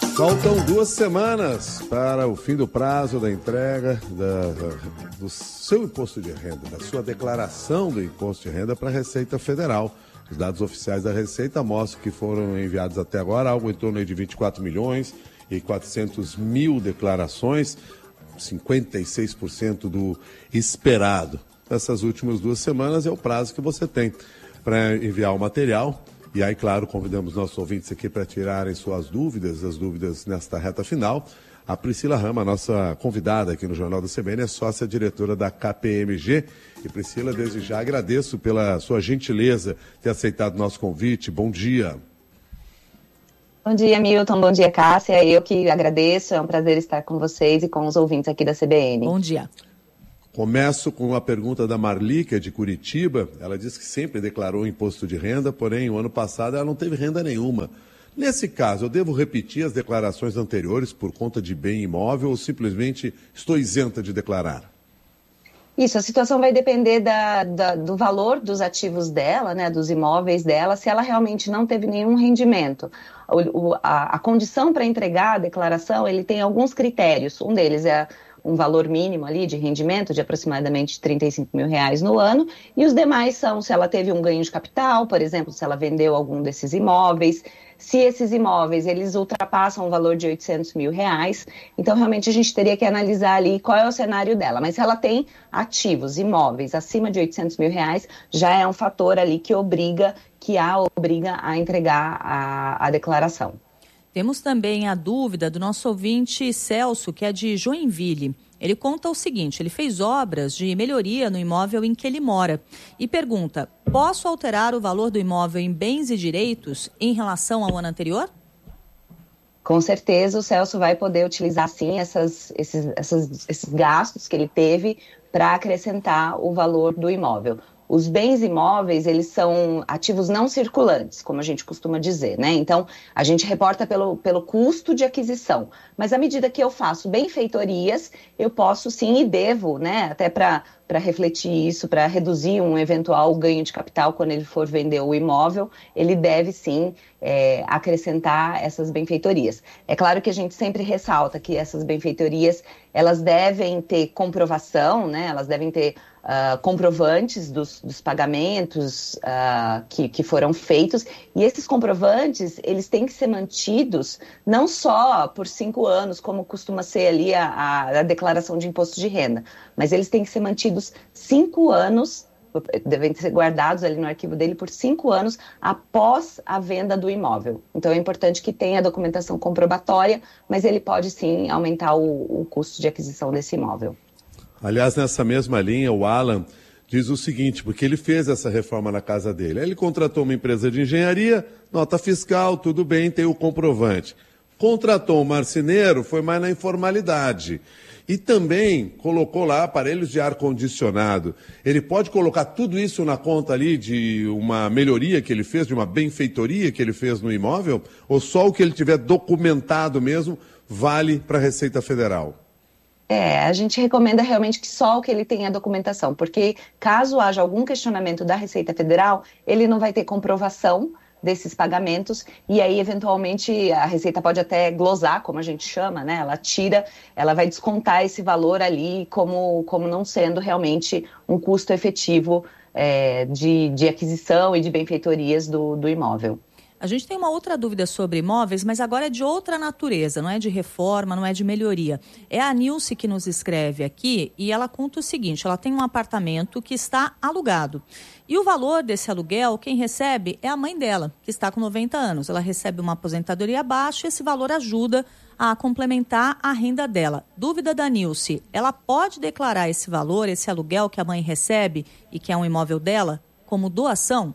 Faltam 2 semanas para o fim do prazo da entrega do seu imposto de renda, da sua declaração do imposto de renda para a Receita Federal. Os dados oficiais da Receita mostram que foram enviados até agora algo em torno de 24 milhões e 400 mil declarações, 56% do esperado. Essas últimas 2 semanas é o prazo que você tem para enviar o material. E aí, claro, convidamos nossos ouvintes aqui para tirarem suas dúvidas, as dúvidas nesta reta final. A Priscila Rama, nossa convidada aqui no Jornal da CBN, é sócia-diretora da KPMG. E Priscila, desde já agradeço pela sua gentileza ter aceitado o nosso convite. Bom dia. Bom dia, Milton. Bom dia, Cássia. Eu que agradeço. É um prazer estar com vocês e com os ouvintes aqui da CBN. Bom dia. Começo com uma pergunta da Marli, que é de Curitiba. Ela diz que sempre declarou imposto de renda, porém, o ano passado ela não teve renda nenhuma. Nesse caso, eu devo repetir as declarações anteriores por conta de bem imóvel ou simplesmente estou isenta de declarar? Isso, a situação vai depender do valor dos ativos dela, né, dos imóveis dela, se ela realmente não teve nenhum rendimento. A condição para entregar a declaração, ele tem alguns critérios. Um deles é um valor mínimo ali de rendimento de aproximadamente R$35 mil no ano, e os demais são se ela teve um ganho de capital, por exemplo, se ela vendeu algum desses imóveis, se esses imóveis eles ultrapassam o valor de R$800 mil, então realmente a gente teria que analisar ali qual é o cenário dela, mas se ela tem ativos, imóveis acima de R$800 mil, já é um fator ali que obriga a entregar a declaração. Temos também a dúvida do nosso ouvinte Celso, que é de Joinville. Ele conta o seguinte, ele fez obras de melhoria no imóvel em que ele mora e pergunta, posso alterar o valor do imóvel em bens e direitos em relação ao ano anterior? Com certeza o Celso vai poder utilizar sim esses gastos que ele teve para acrescentar o valor do imóvel. Os bens imóveis, eles são ativos não circulantes, como a gente costuma dizer, né? Então, a gente reporta pelo custo de aquisição. Mas à medida que eu faço benfeitorias, eu posso sim e devo, né? Até para refletir isso, para reduzir um eventual ganho de capital quando ele for vender o imóvel, ele deve sim acrescentar essas benfeitorias. É claro que a gente sempre ressalta que essas benfeitorias, elas devem ter comprovação, né? Elas devem ter comprovantes dos pagamentos que foram feitos, e esses comprovantes, eles têm que ser mantidos não só por 5 anos, como costuma ser ali a declaração de imposto de renda, mas eles têm que ser mantidos 5 anos, devem ser guardados ali no arquivo dele por 5 anos após a venda do imóvel. Então é importante que tenha a documentação comprobatória, mas ele pode sim aumentar o custo de aquisição desse imóvel. Aliás, nessa mesma linha, o Alan diz o seguinte, porque ele fez essa reforma na casa dele. Aí ele contratou uma empresa de engenharia, nota fiscal, tudo bem, tem o comprovante. Contratou um marceneiro, foi mais na informalidade. E também colocou lá aparelhos de ar-condicionado. Ele pode colocar tudo isso na conta ali de uma melhoria que ele fez, de uma benfeitoria que ele fez no imóvel? Ou só o que ele tiver documentado mesmo vale para a Receita Federal? A gente recomenda realmente que só o que ele tenha documentação, porque caso haja algum questionamento da Receita Federal, ele não vai ter comprovação desses pagamentos, e aí eventualmente a Receita pode até glosar, como a gente chama, né? Ela vai descontar esse valor ali como não sendo realmente um custo efetivo de aquisição e de benfeitorias do imóvel. A gente tem uma outra dúvida sobre imóveis, mas agora é de outra natureza, não é de reforma, não é de melhoria. É a Nilce que nos escreve aqui e ela conta o seguinte, ela tem um apartamento que está alugado. E o valor desse aluguel, quem recebe é a mãe dela, que está com 90 anos. Ela recebe uma aposentadoria baixa e esse valor ajuda a complementar a renda dela. Dúvida da Nilce, ela pode declarar esse valor, esse aluguel que a mãe recebe e que é um imóvel dela, como doação?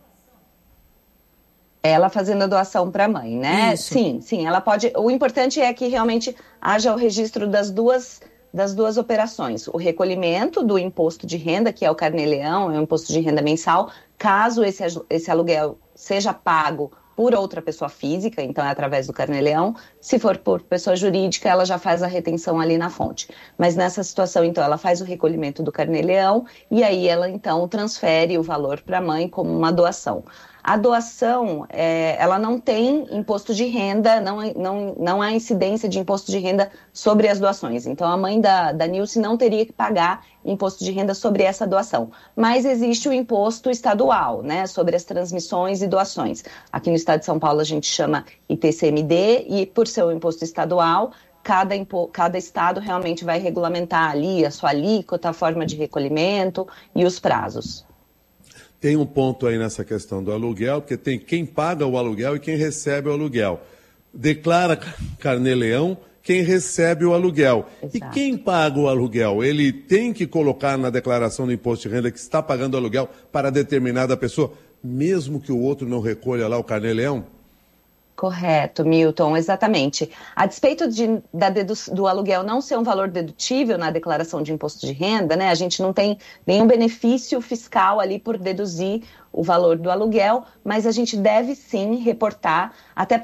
Ela fazendo a doação para a mãe, né? Isso. Sim, ela pode. O importante é que realmente haja o registro das duas operações. O recolhimento do imposto de renda, que é o Carnê-Leão, é o imposto de renda mensal, caso esse aluguel seja pago por outra pessoa física, então é através do Carnê-Leão. Se for por pessoa jurídica, ela já faz a retenção ali na fonte. Mas nessa situação, então, ela faz o recolhimento do Carnê-Leão e aí ela, então, transfere o valor para a mãe como uma doação. A doação, ela não tem imposto de renda, não há incidência de imposto de renda sobre as doações. Então, a mãe da Nilce não teria que pagar imposto de renda sobre essa doação. Mas existe o imposto estadual, né, sobre as transmissões e doações. Aqui no estado de São Paulo a gente chama ITCMD e, por ser um imposto estadual, cada estado realmente vai regulamentar ali a sua alíquota, a forma de recolhimento e os prazos. Tem um ponto aí nessa questão do aluguel, porque tem quem paga o aluguel e quem recebe o aluguel. Declara Carnê-Leão quem recebe o aluguel. Exato. E quem paga o aluguel? Ele tem que colocar na declaração do imposto de renda que está pagando aluguel para determinada pessoa, mesmo que o outro não recolha lá o Carnê-Leão? Correto, Milton, exatamente. A despeito do aluguel não ser um valor dedutível na declaração de imposto de renda, né, a gente não tem nenhum benefício fiscal ali por deduzir o valor do aluguel, mas a gente deve sim reportar, até